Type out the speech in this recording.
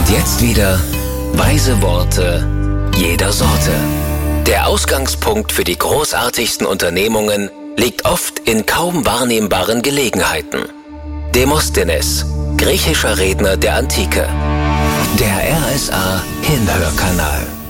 Und jetzt wieder weise Worte jeder Sorte. Der Ausgangspunkt für die großartigsten Unternehmungen liegt oft in kaum wahrnehmbaren Gelegenheiten. Demosthenes, griechischer Redner der Antike. Der RSA Hinhörkanal.